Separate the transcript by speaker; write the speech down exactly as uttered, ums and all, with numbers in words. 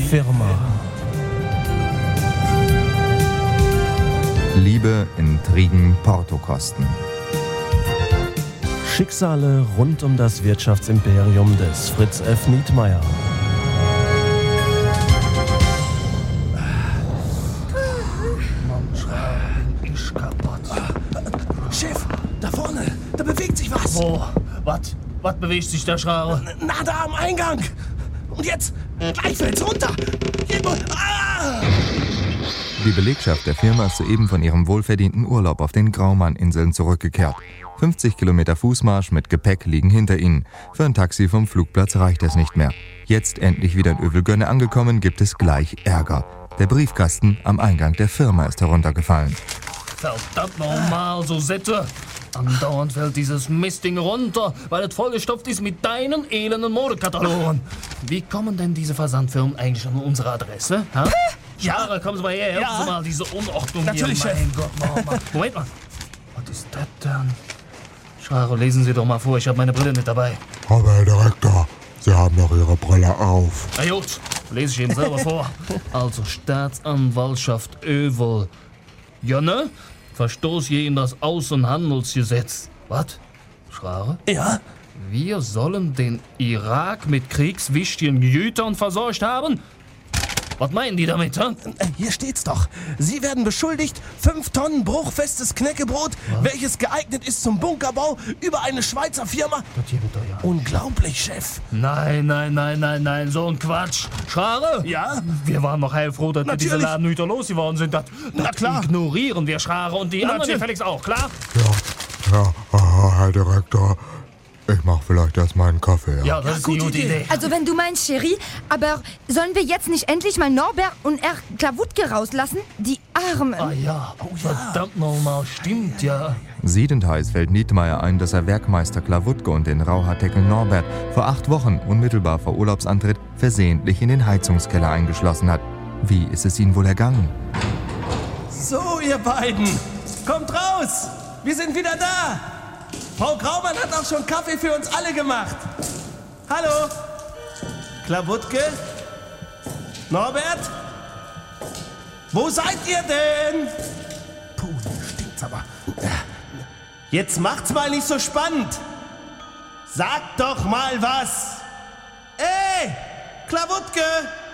Speaker 1: Firma.
Speaker 2: Liebe, Intrigen, Portokosten.
Speaker 1: Schicksale rund um das Wirtschaftsimperium des Fritz F. Nietmeyer.
Speaker 3: Chef, da vorne, da bewegt sich was.
Speaker 4: Wo? Was? Was bewegt sich da, Schraube?
Speaker 3: Na, da am Eingang. Und jetzt, gleich fällt's runter. Ah!
Speaker 2: Die Belegschaft der Firma ist soeben von ihrem wohlverdienten Urlaub auf den Graumann-Inseln zurückgekehrt. fünfzig Kilometer Fußmarsch mit Gepäck liegen hinter ihnen. Für ein Taxi vom Flugplatz reicht es nicht mehr. Jetzt endlich wieder in Övelgönne angekommen, gibt es gleich Ärger. Der Briefkasten am Eingang der Firma ist heruntergefallen.
Speaker 4: Verdammt nochmal, so Sette. Andauernd fällt dieses Mistding runter, weil es vollgestopft ist mit deinen elenden Modekatalogen. Wie kommen denn diese Versandfirmen eigentlich an unsere Adresse? Ha? Schare, kommen Sie mal her, helfen
Speaker 3: Ja.
Speaker 4: Sie mal diese Unordnung
Speaker 3: Natürlich,
Speaker 4: hier.
Speaker 3: Chef.
Speaker 4: Mein Gott, Mama. Moment mal. Was ist das denn? Schare, lesen Sie doch mal vor, ich habe meine Brille nicht dabei.
Speaker 5: Aber Herr Direktor, Sie haben doch Ihre Brille auf.
Speaker 4: Na gut, lese ich eben selber vor. Also Staatsanwaltschaft Övel. Ja, ne? Verstoß gegen das Außenhandelsgesetz. Was? Schrare?
Speaker 3: Ja?
Speaker 4: Wir sollen den Irak mit kriegswichtigen Gütern versorgt haben? Was meinen die damit, hä?
Speaker 3: Äh, Hier steht's doch. Sie werden beschuldigt, fünf Tonnen bruchfestes Knäckebrot, welches geeignet ist zum Bunkerbau, über eine Schweizer Firma.
Speaker 4: Das hier wird doch ja.
Speaker 3: Unglaublich, Chef.
Speaker 4: Nein, nein, nein, nein, nein, so ein Quatsch. Schrare?
Speaker 3: Ja?
Speaker 4: Wir waren noch heilfroh, dass wir diese
Speaker 3: Natürlich.
Speaker 4: Ladenhüter losgeworden sind. Das,
Speaker 3: Na
Speaker 4: das
Speaker 3: klar.
Speaker 4: ignorieren wir, Schrare, und die anderen
Speaker 3: Natürlich.
Speaker 4: gefälligst auch, klar?
Speaker 5: Ja, ja, aha, Herr Direktor, ich mach vielleicht erst mal einen Kaffee. Ja?
Speaker 4: Ja, das ist eine
Speaker 3: gute
Speaker 4: gute
Speaker 3: Idee.
Speaker 4: Idee.
Speaker 6: Also wenn du meinst, Cherie, aber sollen wir jetzt nicht endlich mal Norbert und Herr Klawutke rauslassen? Die Armen.
Speaker 4: Ah ja, verdammt nochmal, stimmt ja.
Speaker 2: Siedend heiß fällt Nietmeyer ein, dass er Werkmeister Klawutke und den Rauhaardeckel Norbert vor acht Wochen, unmittelbar vor Urlaubsantritt, versehentlich in den Heizungskeller eingeschlossen hat. Wie ist es ihnen wohl ergangen?
Speaker 3: So, ihr beiden. Kommt raus. Wir sind wieder da. Frau Graumann hat auch schon Kaffee für uns alle gemacht. Hallo. Klawutke? Norbert? Wo seid ihr denn? Puh, hier stinkt's aber. Jetzt macht's mal nicht so spannend. Sagt doch mal was. Ey, Klawutke!